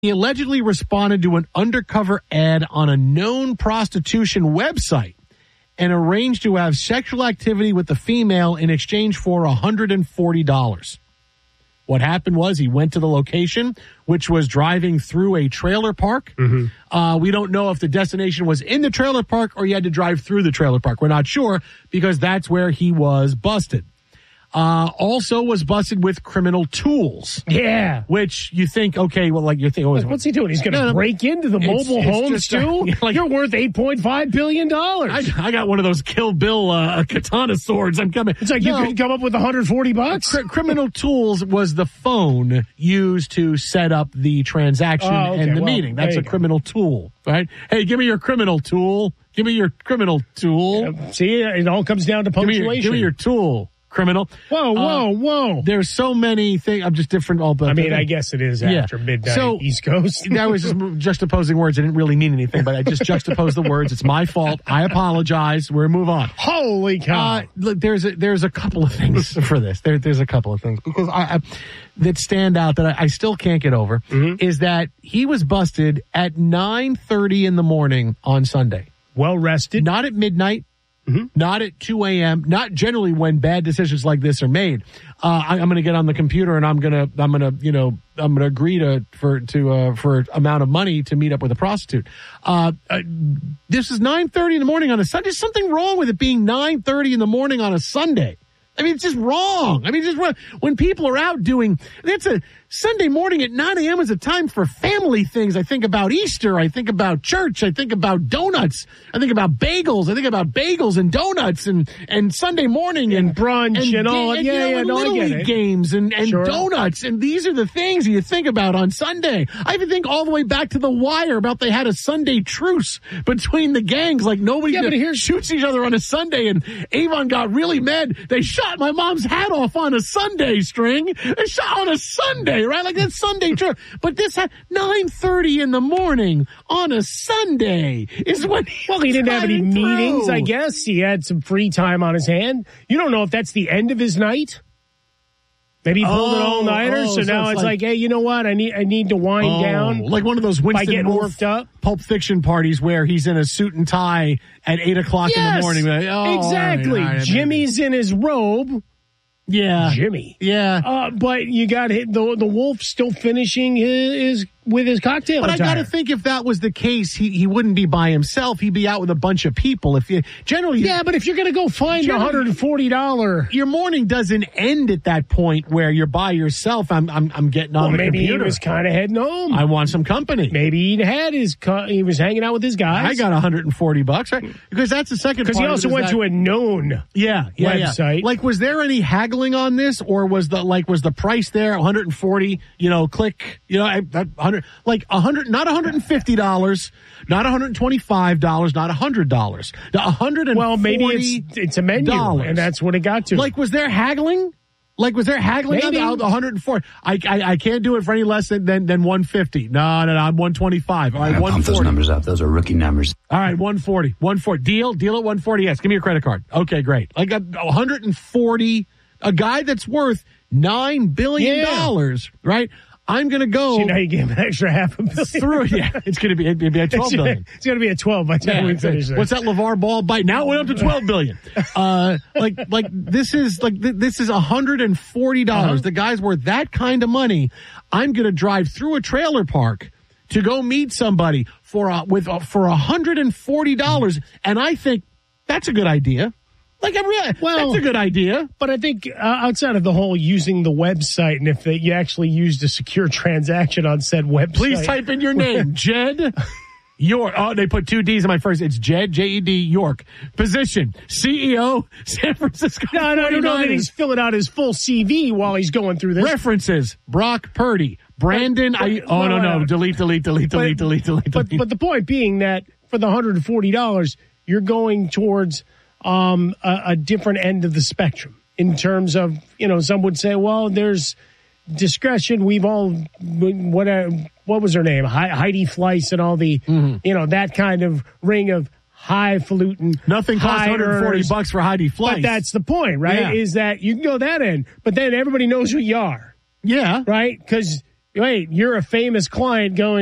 He allegedly responded to an undercover ad on a known prostitution website and arranged to have sexual activity with the female in exchange for $140. What happened was he went to the location, which was driving through a trailer park. We don't know if the destination was in the trailer park or he had to drive through the trailer park. We're not sure because that's where he was busted. Also was busted with criminal tools. Yeah. Which you think, okay, well, like you're thinking, what's he doing? He's going to break into the mobile homes too? You're worth $8.5 billion. I got one of those Kill Bill katana swords. I'm coming. It's like you could come up with $140. Criminal tools was the phone used to set up the transaction and the meeting. That's a criminal tool, right? Hey, give me your criminal tool. Give me your criminal tool. See, it all comes down to punctuation. Give me your tool. Criminal. Whoa. There's so many things. I'm just different. I guess it is after midnight East Coast. That was just juxtaposing words. I didn't really mean anything, but I just juxtaposed the words. It's my fault. I apologize. We'll move on. Holy cow. Look, there's a couple of things for this. There's a couple of things because that stand out that I still can't get over is that he was busted at 9:30 in the morning on Sunday. Well rested. Not at midnight. Not at 2 a.m. Not generally when bad decisions like this are made. I'm going to get on the computer and I'm going to agree for amount of money to meet up with a prostitute. This is 9:30 in the morning on a Sunday. There's something wrong with it being 9:30 in the morning on a Sunday. I mean, it's just wrong. I mean, just when people are out doing, that's a Sunday morning at 9 a.m. is a time for family things. I think about Easter. I think about church. I think about donuts. I think about bagels. I think about bagels and donuts and Sunday morning and brunch and all. I get it. Games and donuts. And these are the things you think about on Sunday. I even think all the way back to The Wire about they had a Sunday truce between the gangs. Like nobody shoots each other on a Sunday. And Avon got really mad. They shot my mom's hat off on a Sunday string. They shot on a Sunday. Right, like that Sunday trip. But this at 9:30 in the morning on a Sunday is when he didn't have any meetings. I guess he had some free time on his hand. You don't know if that's the end of his night. Maybe he pulled an all-nighter, so now it's like, hey, you know what? I need to wind down. Like one of those Winston by getting Wolfe worked up. Pulp Fiction parties where he's in a suit and tie at 8 o'clock in the morning. Exactly. Jimmy's in his robe. Yeah. Jimmy. Yeah. But you got the Wolf still finishing his cocktail. But attire. I got to think if that was the case, he wouldn't be by himself. He'd be out with a bunch of people. But if you're going to go find $140, your morning doesn't end at that point where you're by yourself. I'm getting on the computer. Maybe he was kind of heading home. I want some company. Maybe he was hanging out with his guys. I got $140, right? Because that's the second. Because he also went to a known website. Yeah. Like, was there any haggling on this, or was the price there $140? Click. Like $100, not $150, not $125, not $100, $140. Well, maybe it's a menu, and that's what it got to. Like, was there haggling? On the 104? I can't do it for any less than 150. No, I'm 125. All right, 140. Pump those numbers up. Those are rookie numbers. All right, 140. Deal at 140. Yes, give me your credit card. Okay, great. Like 140. A guy that's worth $9 billion, right? I'm going to go. See, now you gave him an extra $500 million. It's going to be at $12 billion. It's going to be at 12 by the time we finish this. What's that LeVar Ball bite? Now it went up to $12 billion. This is $140. The guy's worth that kind of money. I'm going to drive through a trailer park to go meet somebody for $140. And I think that's a good idea. That's a good idea. But I think outside of the whole using the website, and if you actually used a secure transaction on said website. Please type in your name, Jed York. Oh, they put 2 D's in my first. It's Jed, J-E-D, York. Position, CEO, San Francisco. No, I don't know that he's filling out his full CV while he's going through this. References, Brock Purdy, Brandon. No. Delete. But the point being that for the $140, you're going towards a different end of the spectrum in terms of, some would say, well, there's discretion. We've all, what was her name? Heidi Fleiss and all the, that kind of ring of highfalutin. Nothing costs $140 for Heidi Fleiss. But that's the point, right? Yeah. Is that you can go that end, but then everybody knows who you are. Yeah. Right? Because wait, you're a famous client going